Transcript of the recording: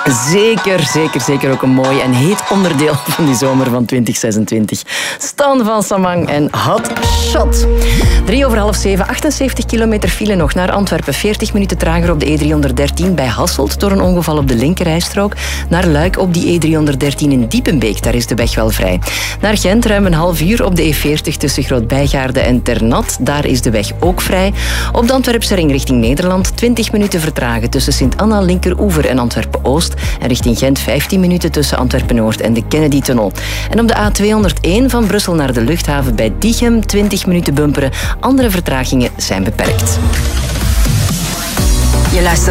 Zeker ook een mooi en heet onderdeel van die zomer van 2026. Stan van Samang en Hot Shot. 6:03, 78 kilometer file nog naar Antwerpen. 40 minuten trager op de E313 bij Hasselt door een ongeval op de linkerrijstrook. Naar Luik op die E313 in Diepenbeek, daar is de weg wel vrij. Naar Gent ruim een half uur op de E40 tussen Groot-Bijgaarde en Ternat. Daar is de weg ook vrij. Op de Antwerpse ring richting Nederland 20 minuten vertragen tussen Sint-Anna, Linkeroever en Antwerpen-Oost. En richting Gent 15 minuten tussen Antwerpen-Noord en de Kennedy-tunnel. En op de A201 van Brussel naar de luchthaven bij Diegem 20 minuten bumperen. Andere vertragingen zijn beperkt. Je luistert